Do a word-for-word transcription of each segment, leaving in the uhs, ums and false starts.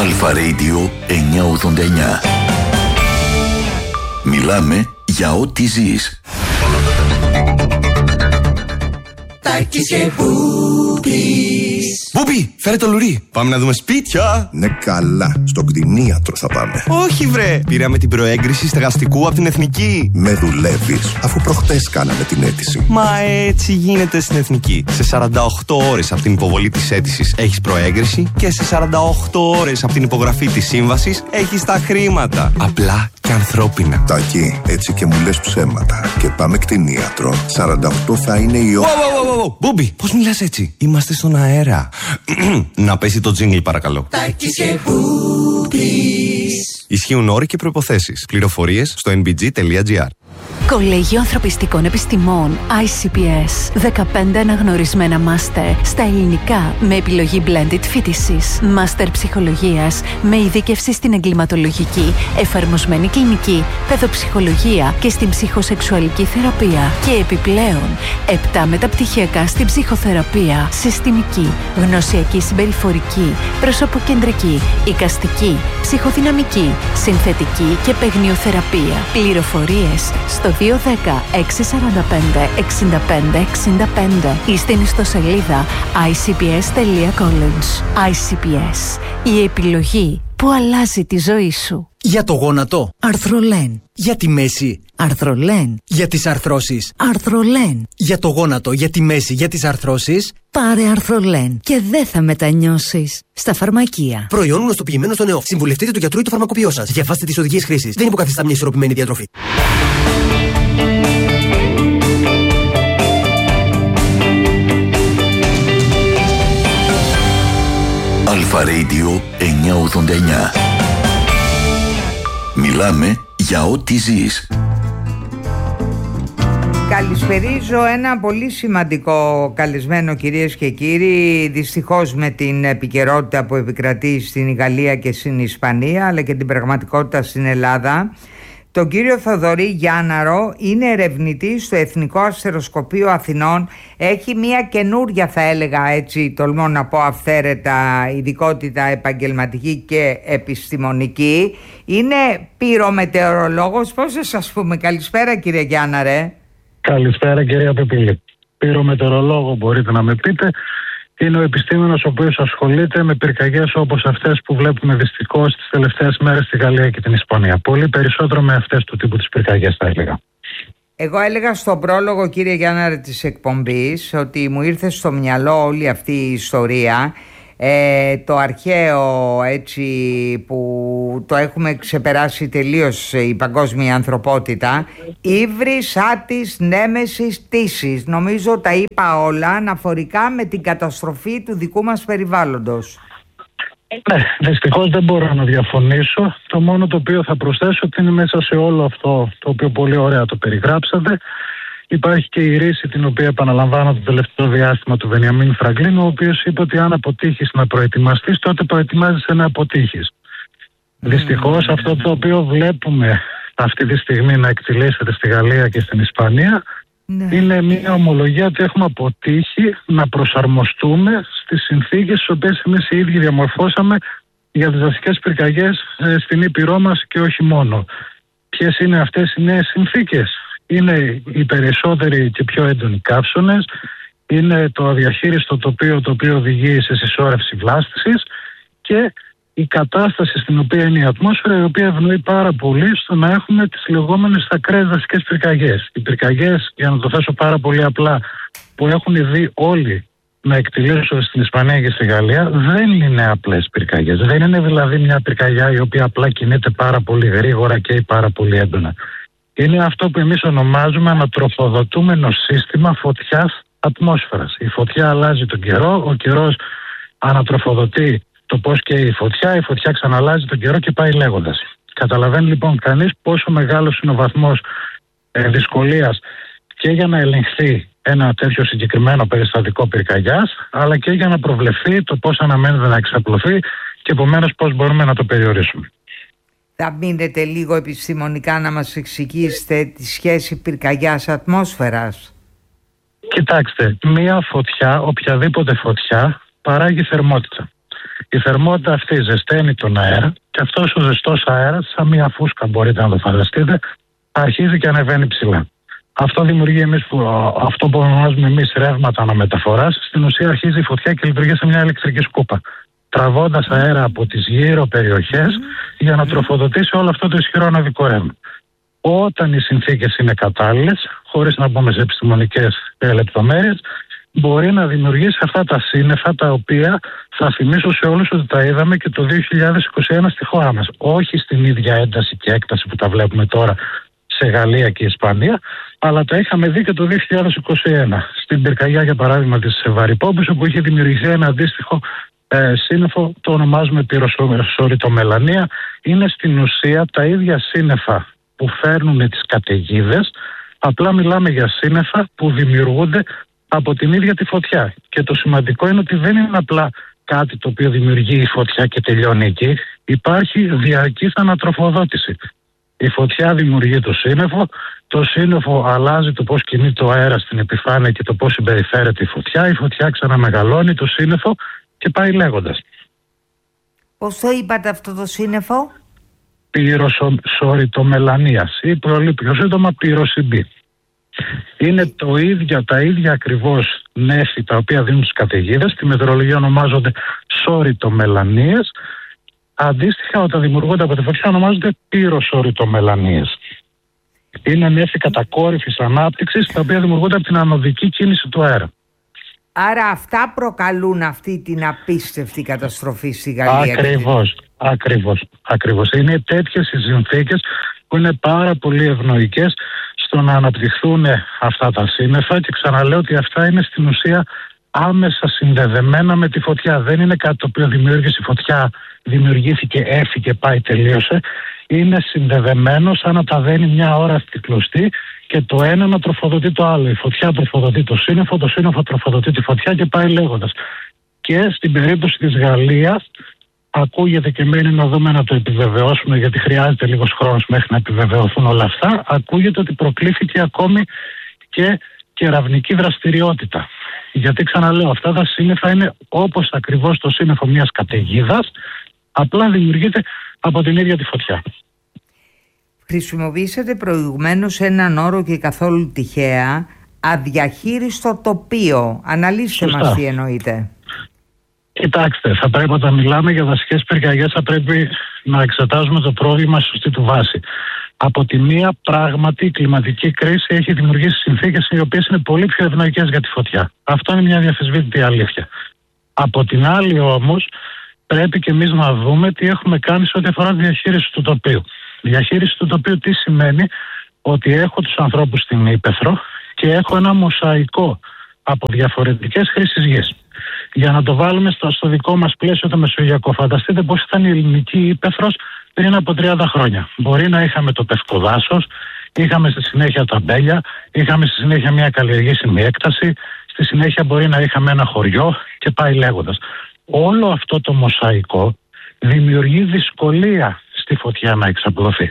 Αλφα Radio εννιακόσια ογδόντα εννιά. Μιλάμε για ό,τι ζεις. Τάκης και Μπούπης. Μπούπη, φέρε το λουρί. Πάμε να δούμε σπίτια. Ναι, καλά. Στον κτηνίατρο θα πάμε. Όχι, βρε. Πήραμε την προέγκριση στεγαστικού από την Εθνική. Με δουλεύεις, αφού προχτές κάναμε την αίτηση. Μα έτσι γίνεται στην Εθνική. Σε σαράντα οκτώ ώρες από την υποβολή της αίτησης έχεις προέγκριση και σε σαράντα οκτώ ώρες από την υπογραφή της σύμβασης έχεις τα χρήματα. Απλά και ανθρώπινα. Τάκη, έτσι και μου λες ψέματα. Και πάμε κτηνίατρο. σαράντα οκτώ θα είναι η ώρα. Μπούμπι, πώς μιλάς έτσι? Είμαστε στον αέρα. Να πέσει το τζίνγκλ, παρακαλώ. Τάκης και Μπούπης. Ισχύουν όροι και προϋποθέσεις. Πληροφορίες στο εν μπι τζι τελεία τζι άρ. Κολέγιο Ανθρωπιστικών Επιστημών άι σι πι ες. δεκαπέντε αναγνωρισμένα μάστερ στα ελληνικά με επιλογή blended φοιτησης. Μάστερ ψυχολογίας με ειδίκευση στην εγκληματολογική, εφαρμοσμένη κλινική, παιδοψυχολογία και στην ψυχοσεξουαλική θεραπεία. Και επιπλέον επτά μεταπτυχιακά στην ψυχοθεραπεία, συστημική, γνωσιακή συμπεριφορική, προσωποκεντρική, εικαστική, ψυχοδυναμική, συνθετική και παιγνιοθεραπεία. Πληροφορίες στο δύο ένα μηδέν έξι τέσσερα πέντε εξήντα πέντε εξήντα πέντε ή στην ιστοσελίδα άι σι πι ες τελεία college. άι σι πι ες, η επιλογή που αλλάζει τη ζωή σου. Για το γόνατο, Αρθρολέν. Για τη μέση, Αρθρολέν. Για τις αρθρώσεις, Αρθρολέν. Για το γόνατο, για τη μέση, για τις αρθρώσεις, πάρε Αρθρολέν και δεν θα μετανιώσεις. Στα φαρμακεία. Προϊόν γνωστοποιημένο στο νεό. Συμβουλευτείτε του γιατρού ή του φαρμακοποιό σας. Διαβάστε τις οδηγίες χρήσης. Δεν υποκαθιστά μια ισορροπημένη διατροφή. Αλφα Radio εννιακόσια ογδόντα εννιά. Μιλάμε για ό,τι ζεις. Καλησπερίζω ένα πολύ σημαντικό καλεσμένο, κυρίες και κύριοι. Δυστυχώς με την επικαιρότητα που επικρατεί στην Γαλλία και στην Ισπανία, αλλά και την πραγματικότητα στην Ελλάδα, τον κύριο Θοδωρή Γιάνναρο. Είναι ερευνητής στο Εθνικό Αστεροσκοπείο Αθηνών. Έχει μια καινούρια, θα έλεγα έτσι, τολμώ να πω αυθαίρετα, ειδικότητα επαγγελματική και επιστημονική. Είναι πυρομετεωρολόγος. Πώς θα σας πούμε? Καλησπέρα, κύριε Γιάνναρε. Καλησπέρα, κυρία Πεπίλη. Πυρομετεωρολόγο μπορείτε να με πείτε. Είναι ο επιστήμονας ο οποίος ασχολείται με πυρκαγιές όπως αυτές που βλέπουμε δυστυχώς τις τελευταίες μέρες στη Γαλλία και την Ισπανία. Πολύ περισσότερο με αυτές του τύπου τις πυρκαγιές, θα έλεγα. Εγώ έλεγα στον πρόλογο, κύριε Γιάνναρε, της εκπομπής, ότι μου ήρθε στο μυαλό όλη αυτή η ιστορία. Ε, το αρχαίο, έτσι, που το έχουμε ξεπεράσει τελείως η παγκόσμια ανθρωπότητα. Ύβρις, Άτης, Νέμεσης, Τύσης. Νομίζω τα είπα όλα αναφορικά με την καταστροφή του δικού μας περιβάλλοντος. Ναι, δυστυχώς δεν μπορώ να διαφωνήσω. Το μόνο το οποίο θα προσθέσω ότι είναι μέσα σε όλο αυτό το οποίο πολύ ωραία το περιγράψατε. Υπάρχει και η ρίση την οποία επαναλαμβάνω το τελευταίο διάστημα του Βενιαμίν Φραγκλίν, ο οποίος είπε ότι αν αποτύχεις να προετοιμαστείς, τότε προετοιμάζεσαι να αποτύχεις. Mm. Δυστυχώς αυτό το οποίο βλέπουμε αυτή τη στιγμή να εκτελήσεται στη Γαλλία και στην Ισπανία mm. είναι μια ομολογία ότι έχουμε αποτύχει να προσαρμοστούμε στις συνθήκες τις οποίες εμείς οι ίδιοι διαμορφώσαμε για τις δασικές πυρκαγιές ε, στην Ήπειρό μας και όχι μόνο. Ποιες είναι αυτές οι νέες συνθήκες? Είναι οι περισσότεροι και πιο έντονοι καύσονες, είναι το αδιαχείριστο τοπίο το οποίο οδηγεί σε συσσόρευση βλάστησης και η κατάσταση στην οποία είναι η ατμόσφαιρα, η οποία ευνοεί πάρα πολύ στο να έχουμε τις λεγόμενες ακραίες δασικές πυρκαγιές. Οι πυρκαγιές, για να το θέσω πάρα πολύ απλά, που έχουν δει όλοι να εκτελήσουν στην Ισπανία και στη Γαλλία, δεν είναι απλές πυρκαγιές. Δεν είναι δηλαδή μια πυρκαγιά η οποία απλά κινείται πάρα πολύ γρήγορα και πάρα πολύ έντονα. Είναι αυτό που εμείς ονομάζουμε ανατροφοδοτούμενο σύστημα φωτιάς ατμόσφαιρας. Η φωτιά αλλάζει τον καιρό, ο καιρός ανατροφοδοτεί το πώς καίει η φωτιά, η φωτιά ξαναλλάζει τον καιρό και πάει λέγοντας. Καταλαβαίνει λοιπόν κανείς πόσο μεγάλος είναι ο βαθμός ε, δυσκολίας και για να ελεγχθεί ένα τέτοιο συγκεκριμένο περιστατικό πυρκαγιάς, αλλά και για να προβλεφθεί το πώς αναμένεται να εξαπλωθεί και επομένως πώς μπορούμε να το περιορίσουμε. Θα μείνετε λίγο επιστημονικά να μας εξηγήσετε τη σχέση πυρκαγιάς ατμόσφαιρας? Κοιτάξτε, μία φωτιά, οποιαδήποτε φωτιά, παράγει θερμότητα. Η θερμότητα αυτή ζεσταίνει τον αέρα και αυτός ο ζεστός αέρας, σαν μια φούσκα μπορείτε να το φανταστείτε, αρχίζει και ανεβαίνει ψηλά. Αυτό δημιουργεί εμείς που, αυτό που ονομάζουμε εμείς ρεύματα αναμεταφοράς. Στην ουσία αρχίζει η φωτιά και λειτουργεί σε μια ηλεκτρική σκούπα, τραβώντας αέρα από τις γύρω περιοχές mm. για να τροφοδοτήσει όλο αυτό το ισχυρό αναδικό ρεύμα. Όταν οι συνθήκες είναι κατάλληλες, χωρίς να μπούμε σε επιστημονικές λεπτομέρειες, μπορεί να δημιουργήσει αυτά τα σύννεφα, τα οποία θα θυμίσω σε όλους ότι τα είδαμε και το δύο χιλιάδες είκοσι ένα στη χώρα μας. Όχι στην ίδια ένταση και έκταση που τα βλέπουμε τώρα σε Γαλλία και Ισπανία, αλλά τα είχαμε δει και το δύο χιλιάδες είκοσι ένα. Στην πυρκαγιά, για παράδειγμα, της Βαρυπόμπης, όπου είχε δημιουργηθεί ένα αντίστοιχο ε, σύννεφο, το ονομάζουμε πυροσοριτομελανία. Είναι στην ουσία τα ίδια σύννεφα που φέρνουν τις καταιγίδες, απλά μιλάμε για σύννεφα που δημιουργούνται από την ίδια τη φωτιά. Και το σημαντικό είναι ότι δεν είναι απλά κάτι το οποίο δημιουργεί η φωτιά και τελειώνει εκεί. Υπάρχει διαρκής ανατροφοδότηση. Η φωτιά δημιουργεί το σύννεφο, το σύννεφο αλλάζει το πώς κινεί το αέρα στην επιφάνεια και το πώς συμπεριφέρεται η φωτιά, η φωτιά ξαναμεγαλώνει το σύννεφο και πάει λέγοντας. Πώς το είπατε αυτό το σύννεφο? Πυροσοριτομελανίας ή πολύ πιο σύντομα πυροσυμπή. Είναι το ίδιο, τα ίδια ακριβώς νέφη τα οποία δίνουν τις καταιγίδες, στη μετεωρολογία ονομάζονται σοριτομελανίες. Αντίστοιχα, όταν δημιουργούνται από τη φωτιά ονομάζονται πυροσοριτομελανίες. Είναι νέφη κατακόρυφης ανάπτυξης, τα οποία δημιουργούνται από την ανωδική κίνηση του αέρα. Άρα αυτά προκαλούν αυτή την απίστευτη καταστροφή στη Γαλλία. Ακριβώς, ακριβώς, ακριβώς. Είναι τέτοιες οι συνθήκες που είναι πάρα πολύ ευνοϊκές στο να αναπτυχθούν αυτά τα σύννεφα, και ξαναλέω ότι αυτά είναι στην ουσία άμεσα συνδεδεμένα με τη φωτιά. Δεν είναι κάτι το οποίο δημιούργησε η φωτιά, δημιουργήθηκε, έφυγε, πάει, τελείωσε. Είναι συνδεδεμένο σαν να τα δένει μια ώρα στη κλωστή και το ένα να τροφοδοτεί το άλλο. Η φωτιά τροφοδοτεί το σύννεφο, το σύννεφο τροφοδοτεί τη φωτιά και πάει λέγοντας. Και στην περίπτωση της Γαλλίας, ακούγεται, και μένει να δούμε να το επιβεβαιώσουμε, γιατί χρειάζεται λίγος χρόνος μέχρι να επιβεβαιωθούν όλα αυτά, ακούγεται ότι προκλήθηκε ακόμη και κεραυνική δραστηριότητα. Γιατί ξαναλέω, αυτά τα σύννεφα είναι όπως ακριβώς το σύννεφο μιας καταιγίδας, απλά δημιουργείται από την ίδια τη φωτιά. Χρησιμοποιήσατε προηγουμένως έναν όρο και καθόλου τυχαία, αδιαχείριστο τοπίο. Αναλύστε Σωστά. μας τι εννοείτε. Κοιτάξτε, θα πρέπει όταν μιλάμε για δασικές πυρκαγιές, θα πρέπει να εξετάζουμε το πρόβλημα στη σωστή του βάση. Από τη μία, πράγματι η κλιματική κρίση έχει δημιουργήσει συνθήκες οι οποίες είναι πολύ πιο ευνοϊκές για τη φωτιά. Αυτό είναι μια διαφυσβήτητη αλήθεια. Από την άλλη όμως, πρέπει και εμείς να δούμε τι έχουμε κάνει σε ό,τι αφορά τη διαχείριση του τοπίου. Διαχείριση του τοπίου τι σημαίνει? Ότι έχω τους ανθρώπους στην ύπαιθρο και έχω ένα μοσαϊκό από διαφορετικές χρήσεις γης. Για να το βάλουμε στο, στο δικό μας πλαίσιο το μεσογειακό, φανταστείτε πώς ήταν η ελληνική ύπαιθρος πριν από τριάντα χρόνια. Μπορεί να είχαμε το πευκοδάσος, είχαμε στη συνέχεια τα μπέλια, είχαμε στη συνέχεια μια καλλιεργήσιμη έκταση, στη συνέχεια μπορεί να είχαμε ένα χωριό και πάει λέγοντας. Όλο αυτό το μοσαϊκό δημιουργεί δυσκολία στη φωτιά να εξαπλωθεί.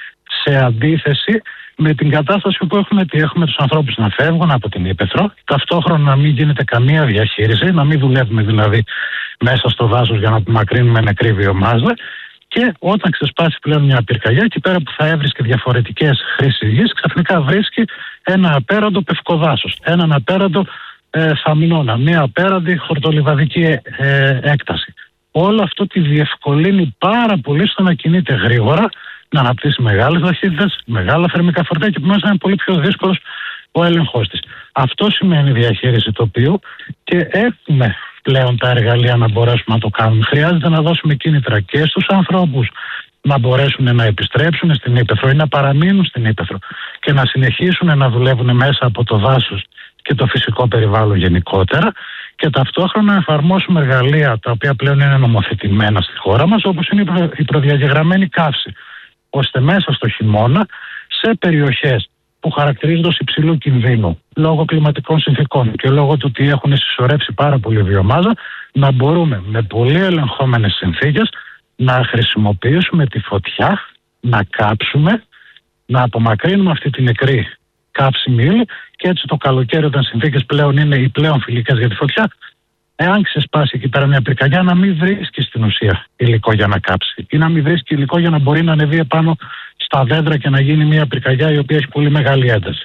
Σε αντίθεση με την κατάσταση που έχουμε, τι έχουμε τους ανθρώπους να φεύγουν από την ύπαιθρο, ταυτόχρονα να μην γίνεται καμία διαχείριση, να μην δουλεύουμε δηλαδή μέσα στο δάσος για να απομακρύνουμε νεκρή βιομάζα, και όταν ξεσπάσει πλέον μια πυρκαγιά, εκεί πέρα που θα έβρισκε διαφορετικές χρήσεις γης, ξαφνικά βρίσκει ένα απέραντο πευκοδάσος, έναν απέραντο ε, θαμνώνα, μια απέραντη χορτολιβαδική ε, ε, έκταση. Όλο αυτό τη διευκολύνει πάρα πολύ στο να κινείται γρήγορα, να αναπτύσσει μεγάλες ταχύτητες, μεγάλα θερμικά φορτία, και επομένως είναι πολύ πιο δύσκολος ο έλεγχος της. Αυτό σημαίνει διαχείριση τοπίου και έχουμε πλέον τα εργαλεία να μπορέσουμε να το κάνουμε. Χρειάζεται να δώσουμε κίνητρα και στους ανθρώπους να μπορέσουν να επιστρέψουν στην ύπαιθρο ή να παραμείνουν στην ύπαιθρο και να συνεχίσουν να δουλεύουν μέσα από το δάσος και το φυσικό περιβάλλον γενικότερα, και ταυτόχρονα να εφαρμόσουμε εργαλεία τα οποία πλέον είναι νομοθετημένα στη χώρα μας, όπως είναι η προδιαγεγραμμένη καύση, ώστε μέσα στο χειμώνα σε περιοχές που χαρακτηρίζονται ως υψηλού κινδύνου λόγω κλιματικών συνθήκων και λόγω του ότι έχουν συσσωρεύσει πάρα πολύ βιομάζα, να μπορούμε με πολύ ελεγχόμενες συνθήκες να χρησιμοποιήσουμε τη φωτιά, να κάψουμε, να απομακρύνουμε αυτή τη νεκρή κάψιμη ύλη, και έτσι το καλοκαίρι, όταν συνθήκες πλέον είναι οι πλέον φιλικές για τη φωτιά, εάν ξεσπάσει εκεί πέρα μια πυρκαγιά, να μην βρίσκει στην ουσία υλικό για να κάψει ή να μην βρίσκει υλικό για να μπορεί να ανεβεί επάνω στα δέντρα και να γίνει μια πυρκαγιά η οποία έχει πολύ μεγάλη ένταση.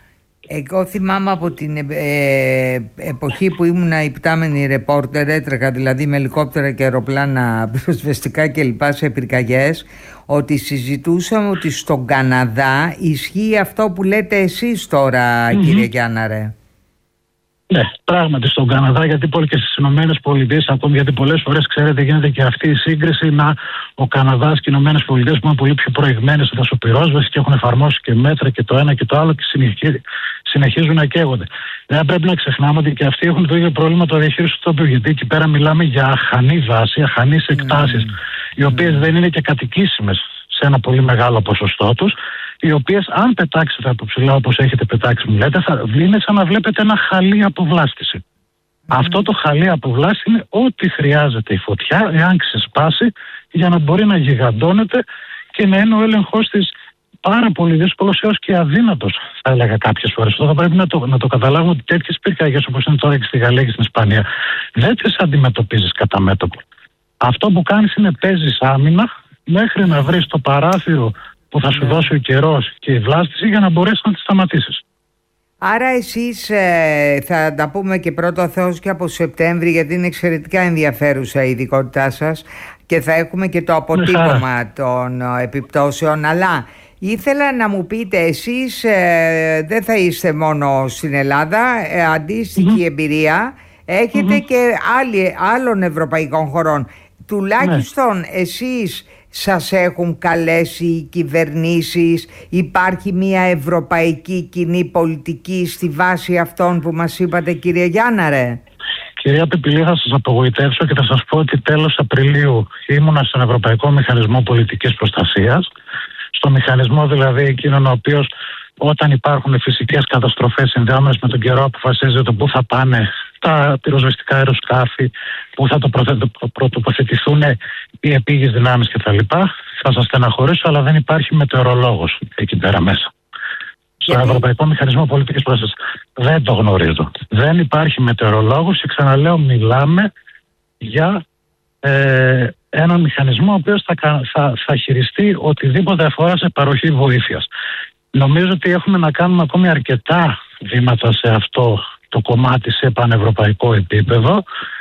Εγώ θυμάμαι από την ε, εποχή που ήμουν υπτάμενη ρεπόρτερ, έτρεχα δηλαδή με ελικόπτερα και αεροπλάνα πυροσβεστικά κλπ. Σε πυρκαγιές, ότι συζητούσαμε ότι στον Καναδά ισχύει αυτό που λέτε εσείς τώρα, mm-hmm. κύριε Γιάνναρε. Ναι, πράγματι στον Καναδά, γιατί πολύ και στις Ηνωμένες Πολιτείες, ακόμη γιατί πολλές φορές ξέρετε γίνεται και αυτή η σύγκριση, να ο Καναδάς και οι Ηνωμένες Πολιτείες που είναι πολύ πιο προηγμένες στη δασοπυρόσβεση και έχουν εφαρμόσει και μέτρα και το ένα και το άλλο και συνεχίζουν να καίγονται. Δεν πρέπει να ξεχνάμε ότι και αυτοί έχουν το ίδιο πρόβλημα το διαχείριση του τοπίου, γιατί εκεί πέρα μιλάμε για αχανή βάση, αχανείς εκτάσεις, mm. οι οποίες mm. δεν είναι και κατοικήσιμες σε ένα πολύ μεγάλο ποσοστό τους, οι οποίες αν πετάξετε από ψηλά όπως έχετε πετάξει μου λέτε, θα είναι σαν να βλέπετε ένα χαλί αποβλάστηση. Mm. Αυτό το χαλί αποβλάστηση είναι ό,τι χρειάζεται η φωτιά εάν ξεσπάσει για να μπορεί να γιγαντώνεται και να είναι ο έλεγχος της πάρα πολύ δύσκολος έως και αδύνατος, θα έλεγα κάποιες φορές. Αυτό θα πρέπει να το, να το καταλάβουμε ότι τέτοιες πυρκαγιές όπως είναι τώρα και στη Γαλλία και στην Ισπανία δεν τις αντιμετωπίζεις κατά μέτωπο. Αυτό που κάνεις είναι παίζεις άμυνα μέχρι να βρεις το παράθυρο που θα σου yeah. δώσει ο καιρός και η βλάστηση για να μπορέσεις να τη σταματήσεις. Άρα εσείς ε, θα τα πούμε και πρώτο ο Θεός και από Σεπτέμβρη, γιατί είναι εξαιρετικά ενδιαφέρουσα η ειδικότητά σας και θα έχουμε και το αποτύπωμα των ε, επιπτώσεων, αλλά ήθελα να μου πείτε εσείς ε, δεν θα είστε μόνο στην Ελλάδα, ε, αντίστοιχη mm-hmm. εμπειρία έχετε mm-hmm. και άλλοι, άλλων ευρωπαϊκών χωρών. Τουλάχιστον ναι. εσείς σας έχουν καλέσει οι κυβερνήσεις, υπάρχει μια ευρωπαϊκή κοινή πολιτική στη βάση αυτών που μας είπατε, κύριε Γιάνναρε? Κυρία Πιπηλή, θα σας απογοητεύσω και θα σας πω ότι τέλος Απριλίου ήμουνα στον Ευρωπαϊκό Μηχανισμό Πολιτικής Προστασίας, στο μηχανισμό δηλαδή εκείνον ο οποίος όταν υπάρχουν φυσικές καταστροφές συνδεόμενες με τον καιρό αποφασίζει το πού θα πάνε τα πυροσβεστικά αεροσκάφη, πού θα το πρωτοποθετηθούν οι επίγειες δυνάμεις κτλ. Θα σας στεναχωρήσω, αλλά δεν υπάρχει μετεωρολόγος εκεί πέρα μέσα. Στον Ευρωπαϊκό Μηχανισμό Πολιτικής Προστασίας δεν το γνωρίζω. Δεν υπάρχει μετεωρολόγος και ξαναλέω μιλάμε για ε, έναν μηχανισμό ο οποίος θα, θα, θα χειριστεί οτιδήποτε αφορά σε παροχή βοήθειας. Νομίζω ότι έχουμε να κάνουμε ακόμη αρκετά βήματα σε αυτό το κομμάτι σε πανευρωπαϊκό επίπεδο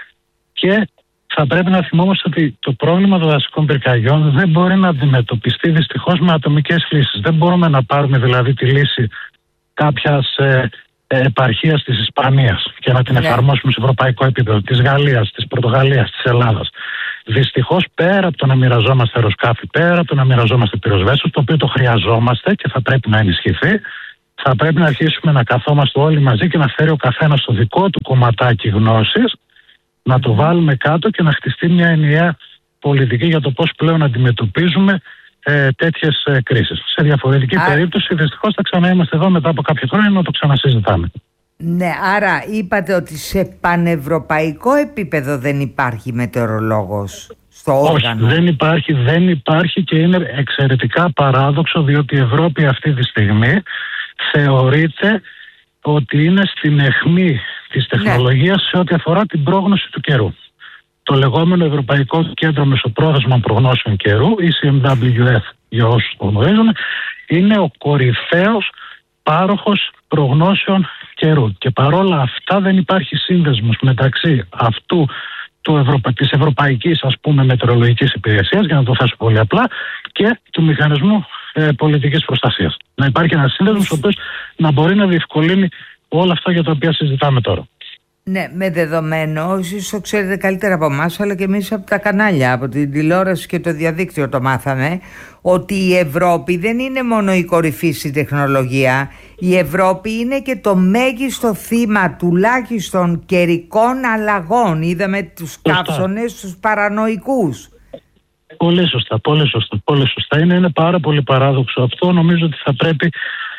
και θα πρέπει να θυμόμαστε ότι το πρόβλημα των δασικών πυρκαγιών δεν μπορεί να αντιμετωπιστεί δυστυχώς με ατομικές λύσεις. Δεν μπορούμε να πάρουμε δηλαδή τη λύση κάποιας ε, ε, επαρχίας της Ισπανίας και να την yeah. εφαρμόσουμε σε ευρωπαϊκό επίπεδο, της Γαλλίας, της Πορτογαλίας, της Ελλάδας. Δυστυχώς πέρα από το να μοιραζόμαστε αεροσκάφη, πέρα από το να μοιραζόμαστε πυροσβέστες, το οποίο το χρειαζόμαστε και θα πρέπει να ενισχυθεί, θα πρέπει να αρχίσουμε να καθόμαστε όλοι μαζί και να φέρει ο καθένας το δικό του κομματάκι γνώσης, να το βάλουμε κάτω και να χτιστεί μια ενιαία πολιτική για το πώς πλέον αντιμετωπίζουμε ε, τέτοιες ε, κρίσεις. Σε διαφορετική Α... περίπτωση δυστυχώς θα ξαναείμαστε εδώ μετά από κάποιο χρόνο να το ξανασυζητάμε. Ναι, άρα είπατε ότι σε πανευρωπαϊκό επίπεδο δεν υπάρχει μετεωρολόγος στο όργανο. Όχι, δεν υπάρχει, δεν υπάρχει και είναι εξαιρετικά παράδοξο, διότι η Ευρώπη αυτή τη στιγμή θεωρείται ότι είναι στην αιχμή της τεχνολογίας ναι. σε ό,τι αφορά την πρόγνωση του καιρού. Το λεγόμενο Ευρωπαϊκό Κέντρο Μεσοπρόθεσμων Προγνώσεων Καιρού, η σι εμ ντάμπλιου εφ για όσους το γνωρίζουν, είναι ο κορυφαίος πάροχος προγνώσεων καιρού. Και παρόλα αυτά δεν υπάρχει σύνδεσμος μεταξύ αυτού του Ευρωπα... της Ευρωπαϊκής ας πούμε μετεωρολογικής υπηρεσίας, για να το θέσω πολύ απλά, και του Μηχανισμού ε, Πολιτικής Προστασίας. Να υπάρχει ένας σύνδεσμος ο οποίος να μπορεί να διευκολύνει όλα αυτά για τα οποία συζητάμε τώρα. Ναι, με δεδομένο, εσείς το ξέρετε καλύτερα από εμάς, αλλά και εμείς από τα κανάλια, από την τηλεόραση και το διαδίκτυο το μάθαμε, ότι η Ευρώπη δεν είναι μόνο η κορυφή στην τεχνολογία. Η Ευρώπη είναι και το μέγιστο θύμα τουλάχιστον καιρικών αλλαγών. Είδαμε τους καύσονες, τους παρανοϊκούς. Πολύ σωστά, πολύ σωστά, πολύ σωστά. Είναι, είναι πάρα πολύ παράδοξο αυτό. Νομίζω ότι θα πρέπει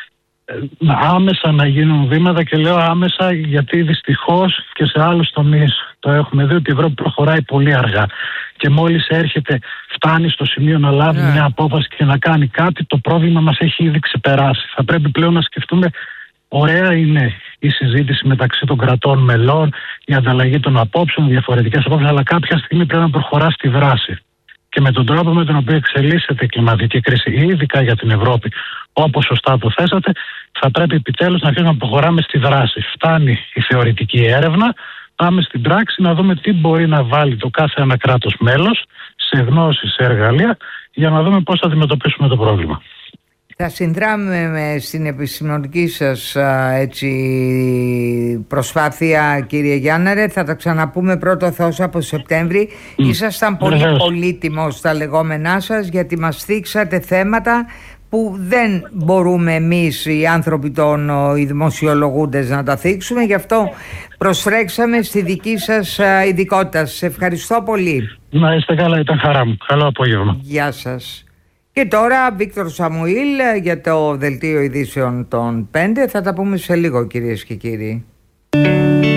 άμεσα να γίνουν βήματα, και λέω άμεσα γιατί δυστυχώς και σε άλλους τομείς το έχουμε δει ότι η Ευρώπη προχωράει πολύ αργά και μόλις έρχεται, φτάνει στο σημείο να λάβει yeah. μια απόφαση και να κάνει κάτι, το πρόβλημα μας έχει ήδη ξεπεράσει. Θα πρέπει πλέον να σκεφτούμε, ωραία είναι η συζήτηση μεταξύ των κρατών μελών, η ανταλλαγή των απόψεων, διαφορετικές απόψεις, αλλά κάποια στιγμή πρέπει να προχωρά στη δράση. Και με τον τρόπο με τον οποίο εξελίσσεται η κλιματική κρίση, ειδικά για την Ευρώπη, όπως σωστά το θέσατε, θα πρέπει επιτέλους να αρχίσουμε να προχωράμε στη δράση. Φτάνει η θεωρητική έρευνα, πάμε στην πράξη να δούμε τι μπορεί να βάλει το κάθε ένα κράτος μέλος σε γνώση, σε εργαλεία, για να δούμε πώς θα αντιμετωπίσουμε το πρόβλημα. Θα συνδράμουμε στην επιστημονική σας έτσι, προσπάθεια, κύριε Γιάνναρε. Θα τα ξαναπούμε πρώτο Θεός από Σεπτέμβρη. Mm. Ήσασταν πολύ mm. πολύτιμος στα λεγόμενά σας, γιατί μας θίξατε θέματα που δεν μπορούμε εμείς οι άνθρωποι των οι δημοσιολογούντες να τα θίξουμε. Γι' αυτό προστρέξαμε στη δική σας ειδικότητα. Σας ευχαριστώ πολύ. Να είστε καλά, ήταν χαρά μου. Καλό απόγευμα. Γεια σας. Και τώρα Βίκτορ Σαμουήλ για το Δελτίο Ειδήσεων των πέντε. Θα τα πούμε σε λίγο, κυρίες και κύριοι.